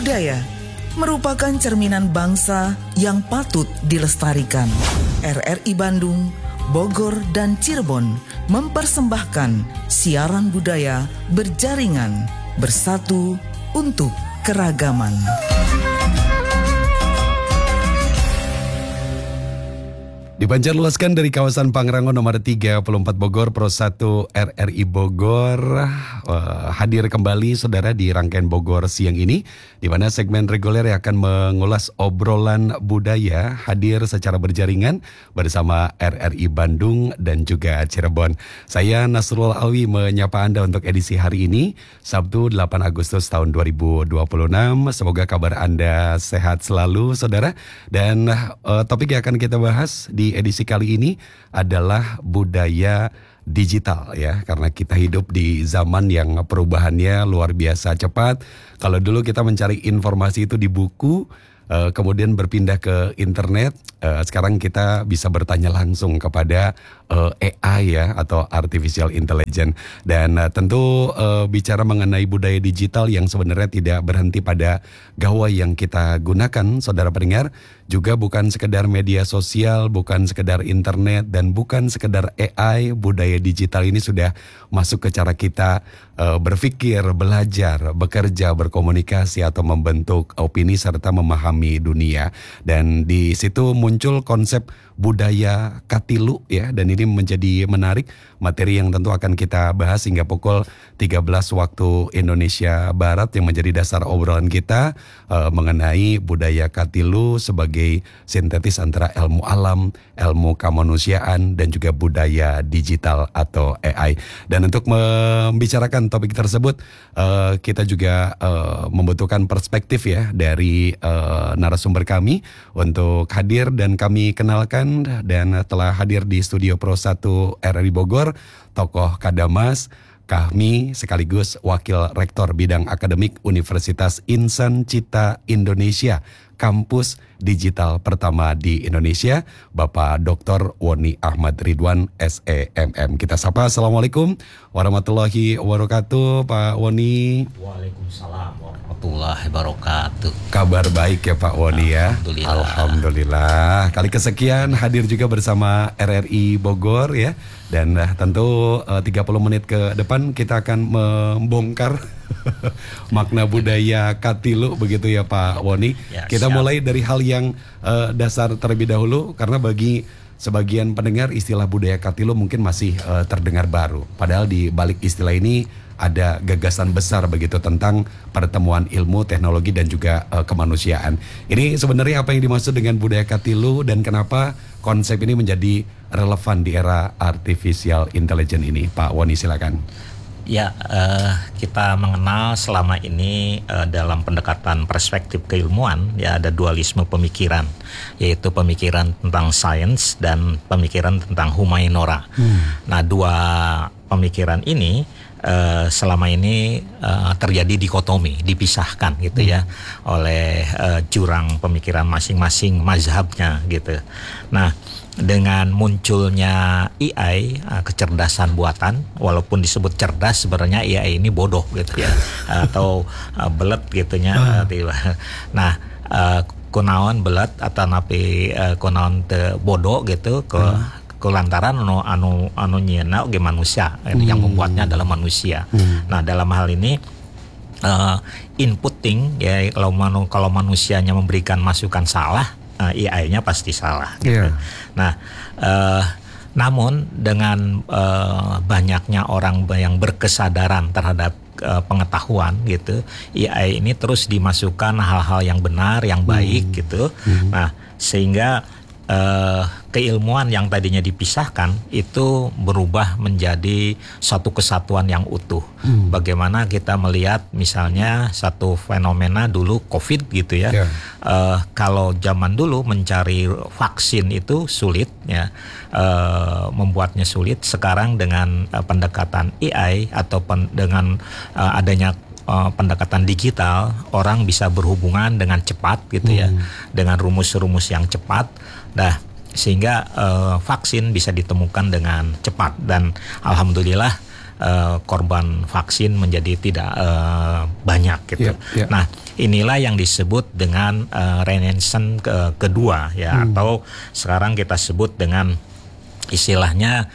budaya merupakan cerminan bangsa yang patut dilestarikan. RRI Bandung, Bogor, dan Cirebon mempersembahkan siaran budaya berjaringan, bersatu untuk keragaman. Dipancarluaskan dari kawasan Pangrango nomor 34 Bogor, Pro 1 RRI Bogor. Hadir kembali saudara di rangkaian Bogor siang ini, di mana segmen reguler yang akan mengulas obrolan budaya hadir secara berjaringan bersama RRI Bandung dan juga Cirebon. Saya Nasrul Alwi menyapa Anda untuk edisi hari ini, Sabtu 8 Agustus tahun 2026. Semoga kabar Anda sehat selalu saudara. Dan topik yang akan kita bahas di edisi kali ini adalah budaya digital ya, karena kita hidup di zaman yang perubahannya luar biasa cepat. Kalau dulu kita mencari informasi itu di buku, kemudian berpindah ke internet, sekarang kita bisa bertanya langsung kepada AI ya, atau Artificial Intelligence. Dan tentu bicara mengenai budaya digital yang sebenarnya tidak berhenti pada gawai yang kita gunakan, saudara pendengar, juga bukan sekedar media sosial, bukan sekedar internet, dan bukan sekedar AI. Budaya digital ini sudah masuk ke cara kita berpikir, belajar, bekerja, berkomunikasi, atau membentuk opini serta memahami dunia. Dan di situ muncul konsep budaya Katilu ya, dan ini menjadi menarik, materi yang tentu akan kita bahas hingga pukul 13 waktu Indonesia Barat, yang menjadi dasar obrolan kita mengenai budaya Katilu sebagai sintetis antara ilmu alam, ilmu kemanusiaan, dan juga budaya digital atau AI. Dan untuk membicarakan topik tersebut, kita juga membutuhkan perspektif ya dari narasumber kami untuk hadir, dan kami kenalkan, dan telah hadir di studio Pro 1 RRI Bogor, tokoh Kadamas, kami sekaligus Wakil Rektor Bidang Akademik Universitas Insan Cita Indonesia, kampus digital pertama di Indonesia, Bapak Dr. Woni Ahmad Ridwan SEMM. Kita sapa, Assalamualaikum warahmatullahi wabarakatuh Pak Woni. Waalaikumsalam warahmatullahi wabarakatuh. Kabar baik ya Pak Woni ya. Alhamdulillah. Kali kesekian hadir juga bersama RRI Bogor ya. Dan tentu 30 menit ke depan kita akan membongkar makna budaya Katilu begitu ya Pak Woni. Ya, kita mulai dari hal yang dasar terlebih dahulu, karena bagi sebagian pendengar istilah budaya Katilu mungkin masih terdengar baru. Padahal di balik istilah ini ada gagasan besar begitu tentang pertemuan ilmu, teknologi, dan juga kemanusiaan. Ini sebenarnya apa yang dimaksud dengan budaya Katilu, dan kenapa konsep ini menjadi relevan di era artificial intelligence ini, Pak Woni, silakan. Ya, kita mengenal selama ini dalam pendekatan perspektif keilmuan ya, ada dualisme pemikiran, yaitu pemikiran tentang sains dan pemikiran tentang humaniora. Nah, dua pemikiran ini selama ini terjadi dikotomi, dipisahkan gitu ya oleh jurang pemikiran masing-masing mazhabnya gitu. Nah, dengan munculnya AI, kecerdasan buatan, walaupun disebut cerdas, sebenarnya AI ini bodoh gitu ya, atau belet gitunya. Nah, kunaon belet atau napi kunaon teu bodoh gitu kelantaran anu nyeuna oge manusia, yang membuatnya adalah manusia. Nah, dalam hal ini inputting ya, kalau manusianya memberikan masukan salah, AI-nya pasti salah gitu. Nah, namun dengan banyaknya orang yang berkesadaran terhadap pengetahuan gitu, AI ini terus dimasukkan hal-hal yang benar, yang baik gitu. Nah, sehingga keilmuan yang tadinya dipisahkan itu berubah menjadi satu kesatuan yang utuh. Bagaimana kita melihat misalnya satu fenomena dulu COVID gitu ya. Kalau zaman dulu mencari vaksin itu sulit ya, membuatnya sulit. Sekarang dengan pendekatan AI atau dengan adanya pendekatan digital, orang bisa berhubungan dengan cepat gitu ya, dengan rumus-rumus yang cepat. Nah, sehingga vaksin bisa ditemukan dengan cepat, dan alhamdulillah korban vaksin menjadi tidak banyak gitu. Nah, inilah yang disebut dengan renaissance kedua ya, atau sekarang kita sebut dengan istilahnya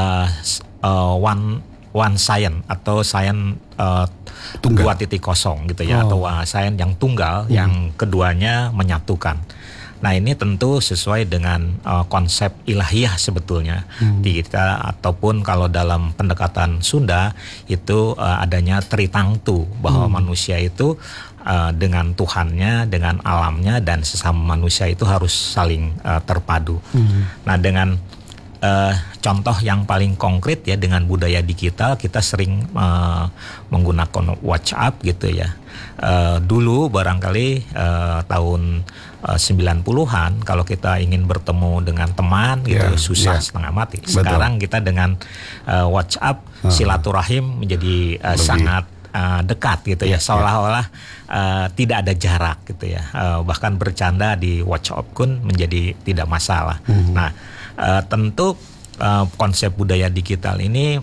one science atau science 2.0 gitu ya, atau science yang tunggal, yang keduanya menyatukan. Nah, ini tentu sesuai dengan konsep ilahiyah sebetulnya di kita, ataupun kalau dalam pendekatan Sunda itu adanya tritangtu, bahwa manusia itu dengan Tuhannya, dengan alamnya, dan sesama manusia itu harus saling terpadu. Nah, dengan contoh yang paling konkret ya, dengan budaya digital kita sering menggunakan WhatsApp gitu ya. Dulu barangkali tahun 90-an kalau kita ingin bertemu dengan teman gitu susah setengah mati. Sekarang kita dengan WhatsApp silaturahim menjadi sangat dekat gitu ya, seolah-olah tidak ada jarak gitu ya. Bahkan bercanda di WhatsApp pun menjadi tidak masalah. Nah, tentu konsep budaya digital ini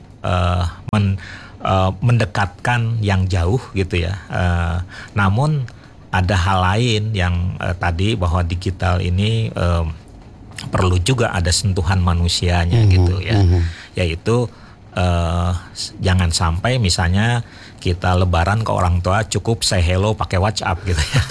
mendekatkan yang jauh gitu ya. Namun ada hal lain yang tadi, bahwa digital ini perlu juga ada sentuhan manusianya gitu ya. Yaitu jangan sampai misalnya kita lebaran ke orang tua cukup say hello pakai WhatsApp gitu ya.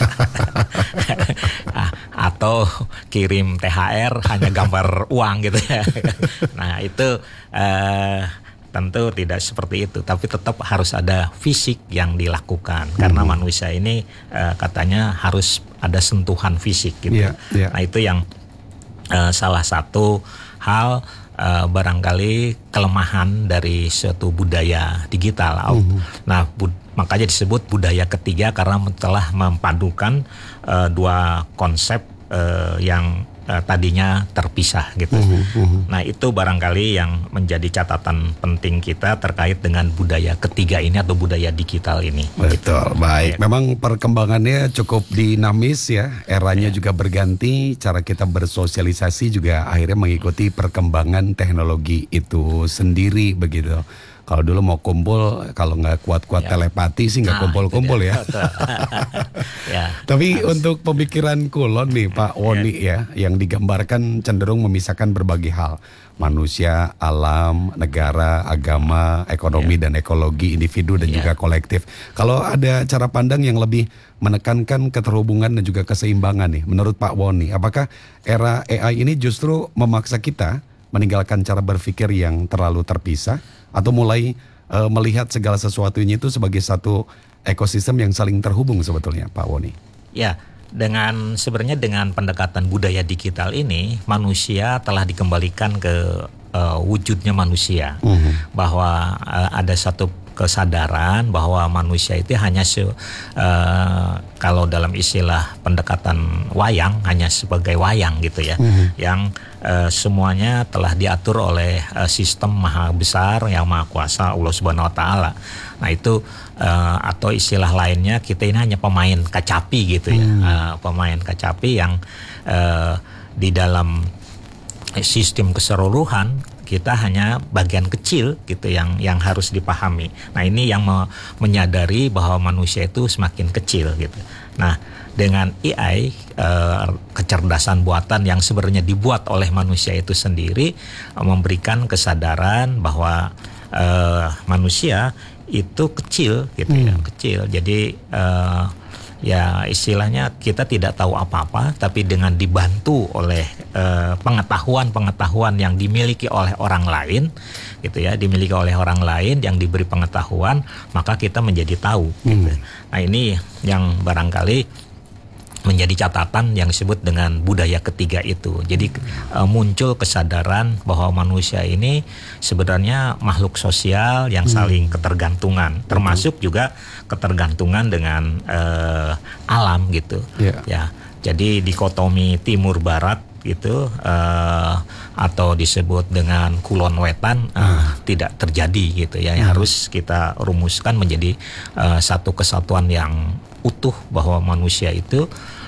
Atau kirim THR hanya gambar uang gitu ya. Nah, itu tentu tidak seperti itu, tapi tetap harus ada fisik yang dilakukan, karena manusia ini katanya harus ada sentuhan fisik gitu. Nah, itu yang salah satu hal barangkali kelemahan dari suatu budaya digital. Nah, makanya disebut budaya ketiga, karena telah memadukan dua konsep yang tadinya terpisah gitu. Nah, itu barangkali yang menjadi catatan penting kita terkait dengan budaya ketiga ini atau budaya digital ini. Betul, baik. Memang perkembangannya cukup dinamis ya, eranya juga berganti, cara kita bersosialisasi juga akhirnya mengikuti perkembangan teknologi itu sendiri begitu. Kalau dulu mau kumpul, kalau nggak kuat-kuat telepati sih nggak kumpul-kumpul ya. Tapi untuk pemikiran kulon nih Pak Woni ya, yang digambarkan cenderung memisahkan berbagai hal. Manusia, alam, negara, agama, ekonomi dan ekologi, individu dan juga kolektif. Kalau ada cara pandang yang lebih menekankan keterhubungan dan juga keseimbangan nih, menurut Pak Woni, apakah era AI ini justru memaksa kita meninggalkan cara berpikir yang terlalu terpisah, atau mulai melihat segala sesuatunya itu sebagai satu ekosistem yang saling terhubung sebetulnya, Pak Woni? Ya, sebenarnya dengan pendekatan budaya digital ini, manusia telah dikembalikan ke wujudnya manusia, bahwa ada satu kesadaran bahwa manusia itu hanya kalau dalam istilah pendekatan wayang, hanya sebagai wayang gitu ya, yang semuanya telah diatur oleh sistem maha besar yang maha kuasa, Allah Subhanahu Wa Taala. Nah, itu atau istilah lainnya, kita ini hanya pemain kacapi gitu ya, pemain kacapi yang di dalam sistem keseluruhan kita hanya bagian kecil gitu yang harus dipahami. Nah, ini yang menyadari bahwa manusia itu semakin kecil gitu. Nah, dengan AI, kecerdasan buatan yang sebenarnya dibuat oleh manusia itu sendiri, memberikan kesadaran bahwa manusia itu kecil gitu ya, kecil. Jadi ya istilahnya kita tidak tahu apa-apa, tapi dengan dibantu oleh pengetahuan yang dimiliki oleh orang lain gitu ya, dimiliki oleh orang lain yang diberi pengetahuan, maka kita menjadi tahu gitu. Nah, ini yang barangkali menjadi catatan yang disebut dengan budaya ketiga itu. Jadi muncul kesadaran bahwa manusia ini sebenarnya makhluk sosial yang saling ketergantungan, termasuk juga ketergantungan dengan alam gitu. Ya, jadi dikotomi timur barat gitu atau disebut dengan kulon wetan tidak terjadi gitu ya. Yang harus kita rumuskan menjadi satu kesatuan yang utuh, bahwa manusia itu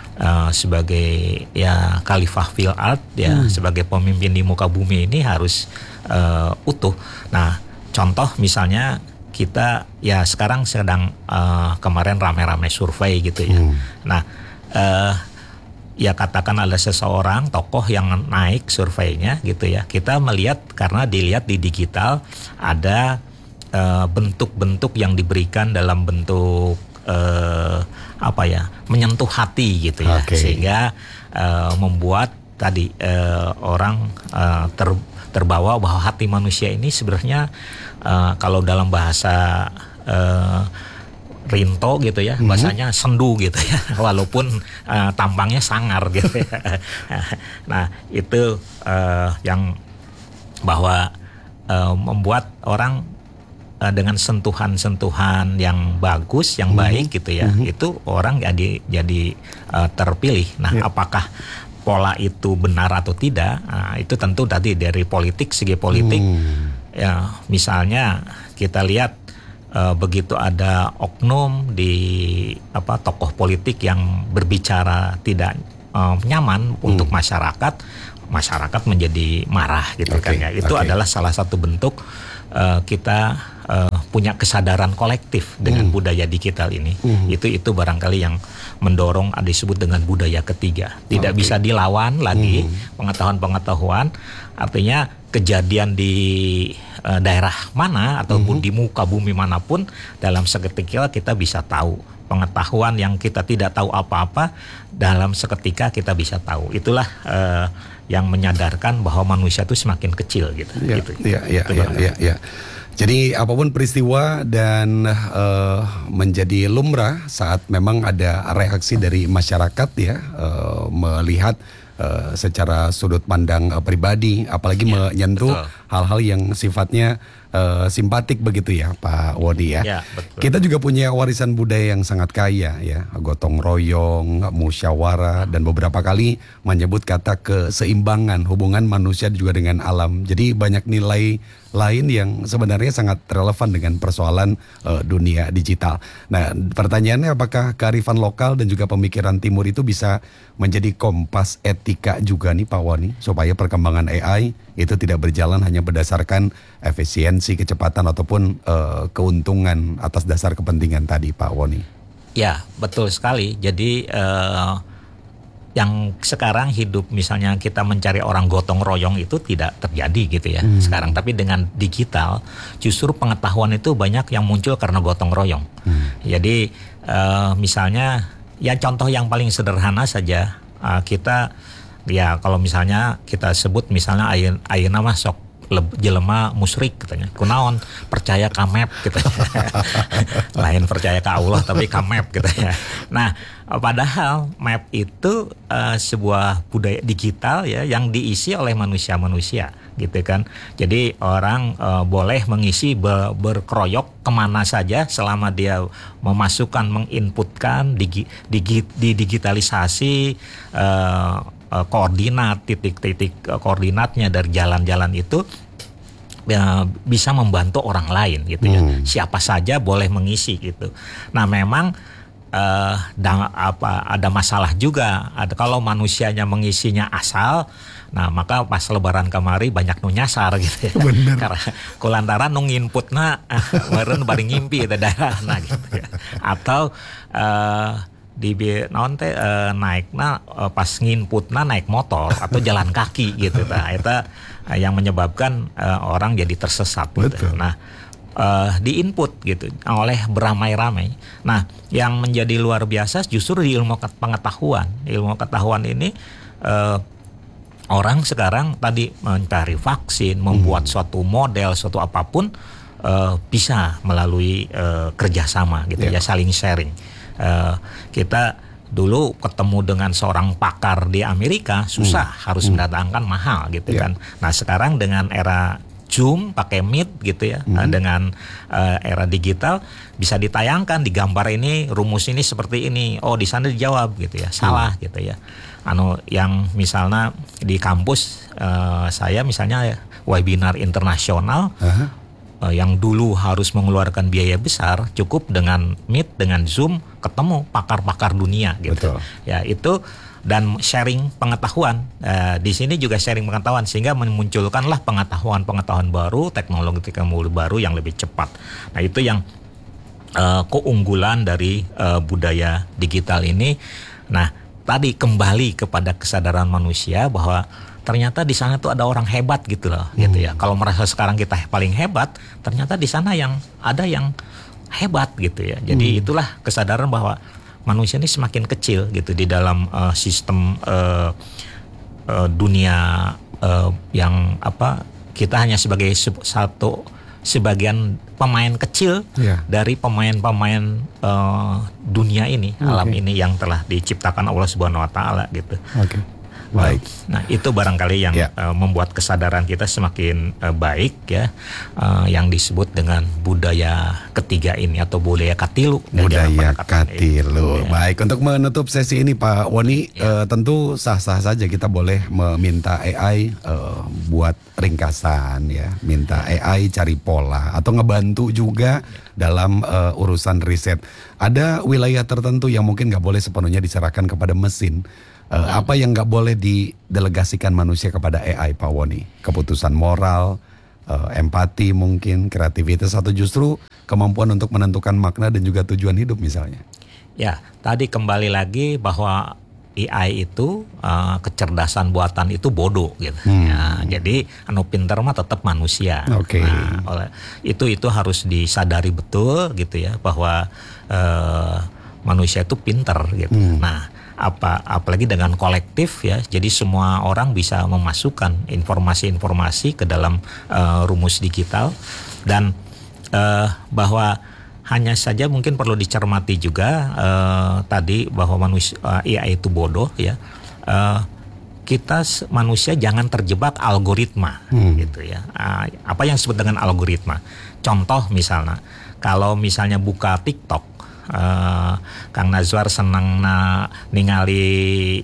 sebagai ya khalifah fil ard ya, sebagai pemimpin di muka bumi ini harus utuh. Nah, contoh misalnya kita ya sekarang sedang kemarin rame-rame survei gitu ya. Nah, ya katakan ada seseorang tokoh yang naik surveinya gitu ya. Kita melihat karena dilihat di digital ada bentuk-bentuk yang diberikan dalam bentuk menyentuh hati gitu ya. Sehingga membuat tadi orang terbawa bahwa hati manusia ini sebenarnya kalau dalam bahasa Rinto gitu ya, bahasanya sendu gitu ya, walaupun tampangnya sangar gitu ya. Nah itu yang bahwa membuat orang dengan sentuhan-sentuhan yang bagus, yang baik gitu ya, itu orang jadi terpilih. Nah apakah pola itu benar atau tidak? Nah, itu tentu tadi dari segi politik. Ya, misalnya kita lihat begitu ada oknum di tokoh politik yang berbicara tidak nyaman untuk masyarakat menjadi marah gitu kan ya. Itu adalah salah satu bentuk kita punya kesadaran kolektif dengan budaya digital ini. Itu barangkali yang mendorong disebut dengan budaya ketiga. Tidak bisa dilawan lagi pengetahuan. Artinya kejadian di daerah mana ataupun di muka bumi manapun dalam seketika kita bisa tahu. Pengetahuan yang kita tidak tahu apa-apa dalam seketika kita bisa tahu. Itulah yang menyadarkan bahwa manusia itu semakin kecil gitu. Iya. Jadi apapun peristiwa dan menjadi lumrah saat memang ada reaksi dari masyarakat ya, melihat secara sudut pandang pribadi, apalagi menyentuh hal-hal yang sifatnya simpatik begitu ya Pak Woni ya. Kita juga punya warisan budaya yang sangat kaya ya, gotong royong, musyawarah, dan beberapa kali menyebut kata keseimbangan hubungan manusia juga dengan alam. Jadi banyak nilai lain yang sebenarnya sangat relevan dengan persoalan dunia digital. Nah, pertanyaannya apakah kearifan lokal dan juga pemikiran timur itu bisa menjadi kompas etika juga nih Pak Woni, supaya perkembangan AI itu tidak berjalan hanya berdasarkan efisiensi, kecepatan ataupun keuntungan atas dasar kepentingan tadi Pak Woni. Ya, betul sekali. Jadi yang sekarang hidup misalnya kita mencari orang gotong royong itu tidak terjadi gitu ya sekarang. Tapi dengan digital justru pengetahuan itu banyak yang muncul karena gotong royong. Jadi misalnya ya contoh yang paling sederhana saja, kita ya kalau misalnya kita sebut misalnya ayeuna mah sok jelema musyrik katanya. Kunaon percaya ka map gitu. Lain percaya ke Allah tapi ka map gitu ya. Nah, padahal map itu sebuah budaya digital ya yang diisi oleh manusia-manusia gitu kan. Jadi orang boleh mengisi berkeroyok kemana saja selama dia memasukkan, menginputkan, digitalisasi koordinat, titik-titik koordinatnya dari jalan-jalan itu ya, bisa membantu orang lain gitu ya. Siapa saja boleh mengisi gitu. Nah memang ada masalah juga. Kalau manusianya mengisinya asal, nah maka pas lebaran kemari banyak nu nyasar gitu ya. Bener. Karena kulantaran nu nginputna meureun bari ngimpi teh daerahna gitu ya. Atau di naikna pas nginputna naik motor atau jalan kaki gitu. Nah, itu yang menyebabkan orang jadi tersesat gitu. Nah, di input gitu oleh beramai-ramai. Nah, yang menjadi luar biasa justru di ilmu pengetahuan. Ilmu pengetahuan ini orang sekarang tadi mencari vaksin, membuat suatu model, suatu apapun bisa melalui kerjasama gitu ya, saling sharing. Kita dulu ketemu dengan seorang pakar di Amerika susah, harus mendatangkan mahal gitu kan. Nah sekarang dengan era Zoom pakai Meet gitu ya, dengan era digital bisa ditayangkan, digambar ini rumus ini seperti ini, oh di sana dijawab gitu ya, salah gitu ya. Yang misalnya di kampus saya misalnya webinar internasional, yang dulu harus mengeluarkan biaya besar, cukup dengan Meet, dengan Zoom, ketemu pakar-pakar dunia gitu. Betul. Ya itu, dan sharing pengetahuan. Di sini juga sharing pengetahuan sehingga memunculkanlah pengetahuan baru, teknologi baru yang lebih cepat. Nah itu yang keunggulan dari budaya digital ini. Nah tadi kembali kepada kesadaran manusia bahwa ternyata di sana tuh ada orang hebat gitu loh, gitu ya. Kalau merasa sekarang kita paling hebat, ternyata di sana yang ada yang hebat gitu ya. Jadi itulah kesadaran bahwa manusia ini semakin kecil gitu di dalam sistem dunia yang kita hanya sebagai sebagian pemain kecil dari pemain-pemain dunia ini, alam ini yang telah diciptakan Allah Subhanahu Wa Taala gitu. Baik. Nah itu barangkali yang membuat kesadaran kita semakin baik ya, yang disebut dengan budaya ketiga ini atau budaya Katilu. Budaya Katilu. Baik, untuk menutup sesi ini Pak Woni, tentu sah-sah saja kita boleh meminta AI buat ringkasan ya, minta AI cari pola atau ngebantu juga dalam urusan riset. Ada wilayah tertentu yang mungkin nggak boleh sepenuhnya diserahkan kepada mesin. Apa yang nggak boleh didelegasikan manusia kepada AI, Pak Woni? Keputusan moral, empati mungkin, kreativitas, atau justru kemampuan untuk menentukan makna dan juga tujuan hidup misalnya? Ya, tadi kembali lagi bahwa AI itu kecerdasan buatan itu bodoh gitu. Ya, jadi pinter mah tetap manusia. Nah, itu harus disadari betul gitu ya, bahwa manusia itu pinter gitu. Nah, apalagi dengan kolektif ya, jadi semua orang bisa memasukkan informasi-informasi ke dalam rumus digital, dan bahwa hanya saja mungkin perlu dicermati juga tadi bahwa AI itu bodoh ya. Kita manusia jangan terjebak algoritma gitu ya. Apa yang disebut dengan algoritma? Contoh misalnya, kalau misalnya buka TikTok, Kang Nazwar senang ningali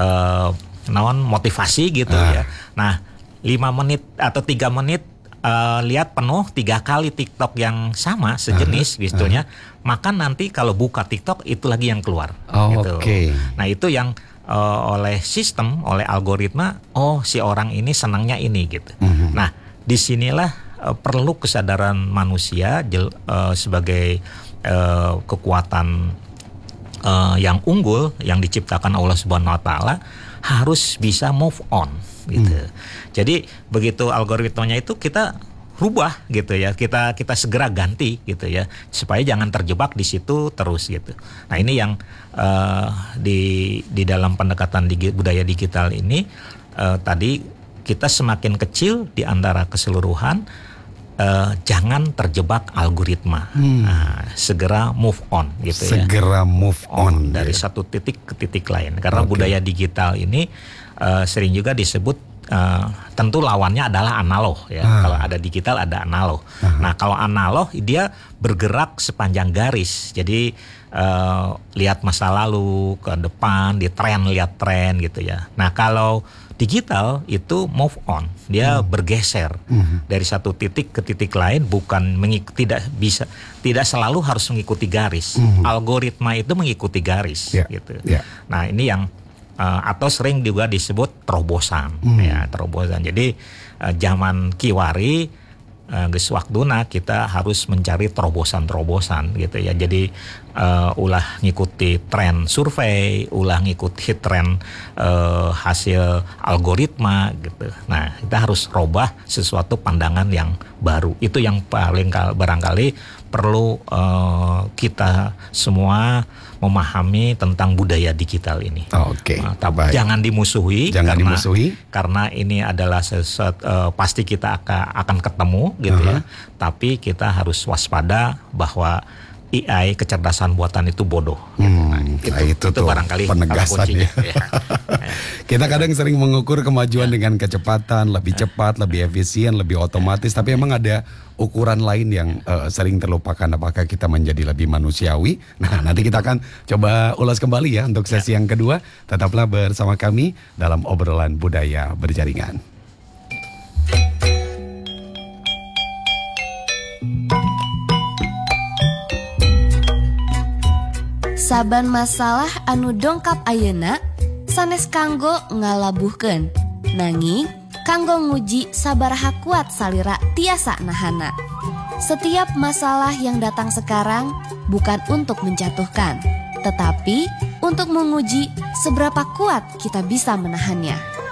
motivasi gitu ya. Nah 5 menit atau 3 menit lihat penuh 3 kali TikTok yang sama sejenis gitunya, maka nanti kalau buka TikTok itu lagi yang keluar gitu. Nah itu yang oleh sistem, oleh algoritma, si orang ini senangnya ini gitu. Nah disinilah perlu kesadaran manusia sebagai kekuatan yang unggul yang diciptakan Allah Subhanahu Wa Taala, harus bisa move on gitu. Jadi begitu algoritmanya itu kita rubah gitu ya, kita segera ganti gitu ya, supaya jangan terjebak di situ terus gitu. Nah ini yang di dalam pendekatan budaya digital ini tadi kita semakin kecil di antara keseluruhan. Jangan terjebak algoritma, segera move on gitu ya. Segera move on dari satu titik ke titik lain. Karena budaya digital ini sering juga disebut tentu lawannya adalah analog ya. Kalau ada digital ada analog. Nah kalau analog dia bergerak sepanjang garis. Jadi lihat masa lalu ke depan, lihat tren gitu ya. Nah kalau digital itu move on, dia bergeser dari satu titik ke titik lain, bukan tidak selalu harus mengikuti garis. Algoritma itu mengikuti garis gitu. Nah ini yang atau sering juga disebut terobosan ya, terobosan. Jadi zaman kiwari geus waktuna kita harus mencari terobosan-terobosan gitu ya. Jadi ulah ngikuti tren survei, ulah ngikuti tren hasil algoritma gitu. Nah, kita harus robah sesuatu pandangan yang baru. Itu yang paling barangkali perlu kita semua memahami tentang budaya digital ini. Jangan dimusuhi, karena ini adalah sesuatu pasti kita akan ketemu gitu ya. Tapi kita harus waspada bahwa AI, kecerdasan buatan itu bodoh. Itu barangkali penegasannya. Kita kadang sering mengukur kemajuan dengan kecepatan, lebih cepat, lebih efisien, lebih otomatis. Tapi emang ada ukuran lain yang sering terlupakan. Apakah kita menjadi lebih manusiawi? Nah, nanti kita akan coba ulas kembali ya untuk sesi yang kedua. Tetaplah bersama kami dalam obrolan budaya berjaringan. Saban masalah anu dongkap ayeuna sanes kanggo ngalabuhkeun, nanging kanggo nguji sabaraha kuat salira tiasa nahana. Setiap masalah yang datang sekarang bukan untuk menjatuhkan, tetapi untuk menguji seberapa kuat kita bisa menahannya.